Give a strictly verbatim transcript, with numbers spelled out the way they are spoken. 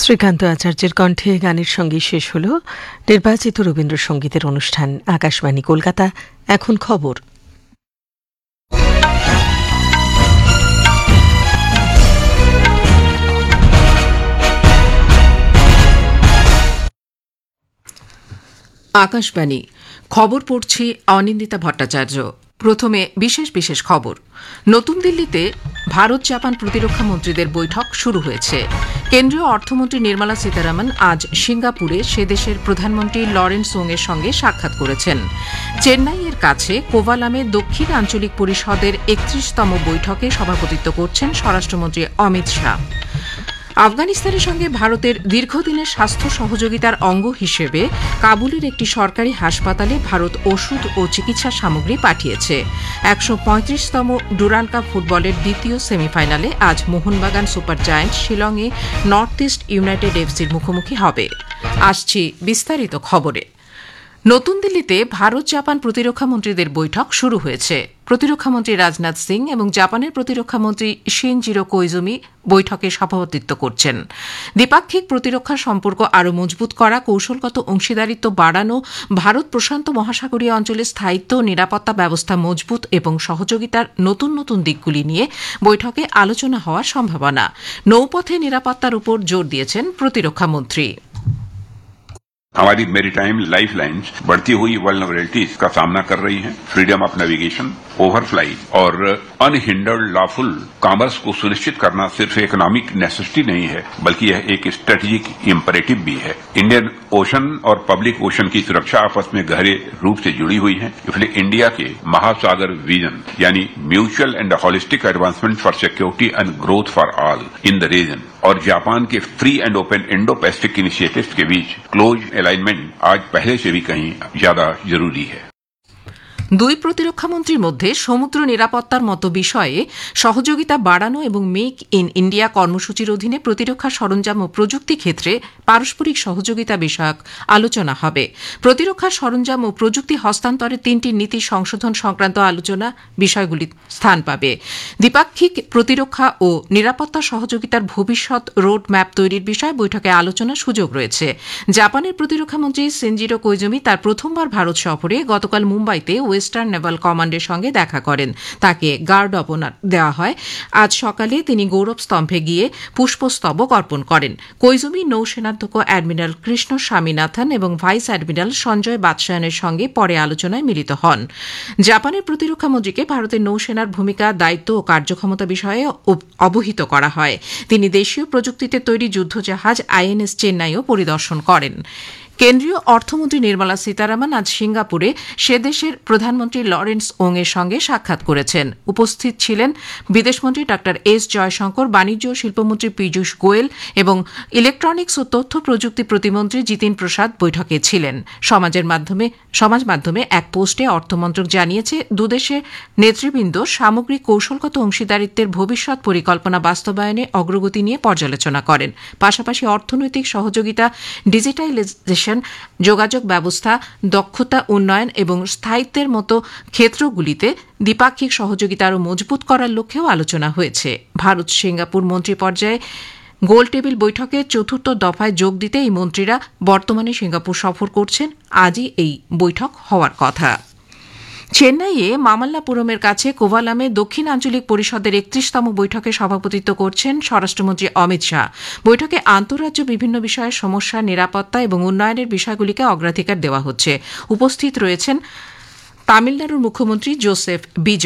শ্রীকান্ত আচার্যের কণ্ঠে গানের সঙ্গে শেষ হল নির্বাচিত রবীন্দ্রসঙ্গীতের অনুষ্ঠান। আকাশবাণী কলকাতা। এখন খবর। আকাশবাণী খবর পড়ছি অনিন্দিতা ভট্টাচার্য। প্রথমে বিশেষ বিশেষ খবর। নতুন দিল্লিতে ভারত জাপান প্রতিরক্ষা মন্ত্রীদের বৈঠক শুরু হয়েছে। কেন্দ্রীয় অর্থমন্ত্রী নির্মলা সীতারামন আজ সিঙ্গাপুরে সে দেশের প্রধানমন্ত্রী লরেন্স ওংয়ের সঙ্গে সাক্ষাৎ করেছেন। চেন্নাইয়ের কাছে কোভালামে দক্ষিণ আঞ্চলিক পরিষদের একত্রিশতম বৈঠকে সভাপতিত্ব করছেন স্বরাষ্ট্রমন্ত্রী অমিত শাহ। আফগানিস্তানের সঙ্গে ভারতের দীর্ঘদিনের স্বাস্থ্য সহযোগিতার অঙ্গ হিসেবে কাবুলের একটি সরকারি হাসপাতালে ভারত ওষুধ ও চিকিৎসা সামগ্রী পাঠিয়েছে। একশো পঁয়ত্রিশতম ডুরান্ড কাপ ফুটবলের দ্বিতীয় সেমিফাইনালে আজ মোহনবাগান সুপার জায়ান্ট শিলংয়ে নর্থ ইস্ট ইউনাইটেড এফসির মুখোমুখি হবে। আসছি বিস্তারিত খবরে। নতুন দিল্লিতে ভারত জাপান প্রতিরক্ষা মন্ত্রীদের বৈঠক শুরু হয়েছে। প্রতিরক্ষামন্ত্রী রাজনাথ সিং এবং জাপানের প্রতিরক্ষামন্ত্রী শিনজিরো কোইজুমি বৈঠকে সভাপতিত্ব করছেন। দ্বিপাক্ষিক প্রতিরক্ষা সম্পর্ক আরও মজবুত করা, কৌশলগত অংশীদারিত্ব বাড়ানো, ভারত প্রশান্ত মহাসাগরীয় অঞ্চলে স্থায়িত্ব, নিরাপত্তা ব্যবস্থা মজবুত এবং সহযোগিতার নতুন নতুন দিকগুলি নিয়ে বৈঠকে আলোচনা হওয়ার সম্ভাবনা। নৌপথে নিরাপত্তার উপর জোর দিয়েছেন প্রতিরক্ষামন্ত্রী। हमारी मेरीटाइम लाइफलाइंस बढ़ती हुई वल्नरेबिलिटीज का सामना कर रही हैं। फ्रीडम ऑफ नेविगेशन, ओवरफ्लाइट और अनहिंडर्ड लॉफुल कॉमर्स को सुनिश्चित करना सिर्फ इकोनॉमिक नेसेसिटी नहीं है, बल्कि यह एक स्ट्रेटेजिक इम्परेटिव भी है। इंडियन ओशन और पब्लिक ओशन की सुरक्षा आपस में गहरे रूप से जुड़ी हुई है। इसलिए इंडिया के महासागर विजन यानी mutual and holistic advancement for security and growth for all in the reason और जापान के free and open Indo Pacific initiatives के बीच क्लोज अलाइनमेंट आज पहले से भी कहीं ज्यादा जरूरी है। দুই প্রতিরক্ষামন্ত্রীর মধ্যে সমুদ্র নিরাপত্তার মতো বিষয়ে সহযোগিতা বাড়ানো এবং মেক ইন ইন্ডিয়া কর্মসূচির অধীনে প্রতিরক্ষা সরঞ্জাম ও প্রযুক্তি ক্ষেত্রে পারস্পরিক সহযোগিতা বিষয়ক আলোচনা হবে। প্রতিরক্ষা সরঞ্জাম ও প্রযুক্তি হস্তান্তরের তিনটি নীতি সংশোধন সংক্রান্ত আলোচনা বিষয়গুলি স্থান পাবে। দ্বিপাক্ষিক প্রতিরক্ষা ও নিরাপত্তা সহযোগিতার ভবিষ্যৎ রোড ম্যাপ তৈরির বিষয়ে বৈঠকে আলোচনার সুযোগ রয়েছে। জাপানের প্রতিরক্ষামন্ত্রী শিনজিরো কোইজুমি তার প্রথমবার ভারত সফরে গতকাল মুম্বাইতে ওয়েস্টার্ন নেভাল কমান্ডের সঙ্গে দেখা করেন। তাকে গার্ড অব অনার দেওয়া হয়। আজ সকালে তিনি গৌরব স্তম্ভে গিয়ে পুষ্পস্তবক অর্পণ করেন। কোইজুমি নৌসেনাধ্যক্ষ অ্যাডমিরাল কৃষ্ণ স্বামীনাথন এবং ভাইস অ্যাডমিরাল সঞ্জয় বাদশায়নের সঙ্গে পরে আলোচনায় মিলিত হন। জাপানের প্রতিরক্ষামন্ত্রীকে ভারতের নৌসেনার ভূমিকা, দায়িত্ব ও কার্যক্ষমতা বিষয়ে অবহিত করা হয়। তিনি দেশীয় প্রযুক্তিতে তৈরি যুদ্ধজাহাজ আইএনএস চেন্নাইও পরিদর্শন করেন। কেন্দ্রীয় অর্থমন্ত্রী নির্মলা সীতারামন আজ সিঙ্গাপুরে সে দেশের প্রধানমন্ত্রী লরেন্স ওংয়ের সঙ্গে সাক্ষাৎ করেছেন। উপস্থিত ছিলেন বিদেশমন্ত্রী ডা এস জয়শঙ্কর, বাণিজ্য ও শিল্পমন্ত্রী পীযূষ গোয়েল এবং ইলেকট্রনিক্স ও তথ্য প্রযুক্তি প্রতিমন্ত্রী জিতিন প্রসাদ বৈঠকে ছিলেন। সমাজের মাধ্যমে সমাজ মাধ্যমে এক পোস্টে অর্থমন্ত্রক জানিয়েছে, দুদেশের নেতৃবৃন্দ সামগ্রিক কৌশলগত অংশীদারিত্বের ভবিষ্যৎ পরিকল্পনা বাস্তবায়নে অগ্রগতি নিয়ে পর্যালোচনা করেন। পাশাপাশি অর্থনৈতিক সহযোগিতা, ডিজিটালাইজেশন, যোগাযোগ ব্যবস্থা, দক্ষতা উন্নয়ন এবং স্থায়িত্বের মতো ক্ষেত্রগুলিতে দ্বিপাক্ষিক সহযোগিতা আরও মজবুত করার লক্ষ্যেও আলোচনা হয়েছে। ভারত সিঙ্গাপুর মন্ত্রী পর্যায়ে গোল টেবিল বৈঠকে চতুর্থ দফায় যোগ দিতে এই মন্ত্রীরা বর্তমানে সিঙ্গাপুর সফর করছেন। আজই এই বৈঠক হওয়ার কথা। চেন্নাইয়ে মামাল্লাপুরমের কাছে কোভালামে দক্ষিণ আঞ্চলিক পরিষদের একত্রিশতম বৈঠকে সভাপতিত্ব করছেন স্বরাষ্ট্রমন্ত্রী অমিত শাহ। বৈঠকে আন্তঃরাজ্য বিভিন্ন বিষয়ের সমস্যা, নিরাপত্তা এবং উন্নয়নের বিষয়গুলিকে অগ্রাধিকার দেওয়া হচ্ছে। উপস্থিত রয়েছেন তামিলনাড়ুর মুখ্যমন্ত্রী জোসেফ বিজয়।